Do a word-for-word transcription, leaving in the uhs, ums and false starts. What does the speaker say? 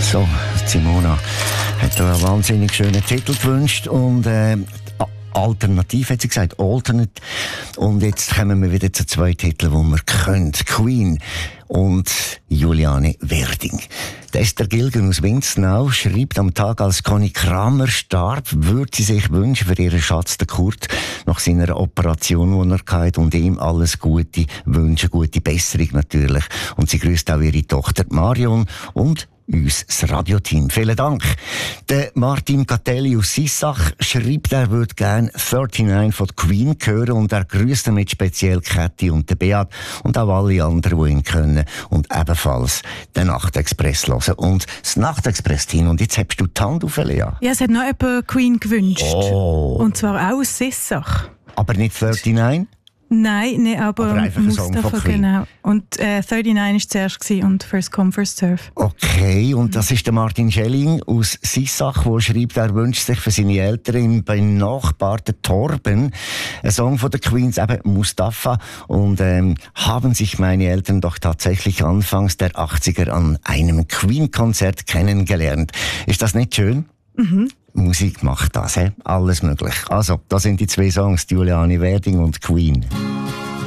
So, Simona hat da einen wahnsinnig schönen Titel gewünscht und äh, alternativ hat sie gesagt, alternate. Und jetzt kommen wir wieder zu zwei Titeln, die wir können. Queen und Juliane Werding. Der Esther Gilgen aus Winznau schreibt am Tag, als Conny Kramer starb, würde sie sich wünschen für ihren Schatz, den Kurt, nach seiner Operation, die er hatte, und ihm alles Gute wünschen, gute Besserung natürlich. Und sie grüßt auch ihre Tochter Marion und uns, das Radioteam. Vielen Dank. Der Martin Catelli aus Sissach schreibt, er würde gerne neununddreißig von Queen hören und er grüßt damit speziell Kathi und den Beat und auch alle anderen, die ihn können und ebenfalls den Nachtexpress hören und das Nachtexpress-Team. Und jetzt hast du die Hand auf, Lea. Ja, es hat noch jemand Queen gewünscht. Oh. Und zwar auch aus Sissach. Aber nicht neununddreißig? Nein, nee, aber, aber einfach ein Song von Mustafa, Queen. genau. Und äh, neununddreißig war zuerst gewesen und First Come, First Serve. Okay, und das ist der Martin Schelling aus Sissach, der schreibt, er wünscht sich für seine Eltern im benachbarten Torben einen Song von den Queens, eben Mustafa. Und ähm, haben sich meine Eltern doch tatsächlich anfangs der achtziger an einem Queen-Konzert kennengelernt. Ist das nicht schön? Mhm. Musik macht das, he? Alles möglich. Also, das sind die zwei Songs, Juliane Werding und Queen.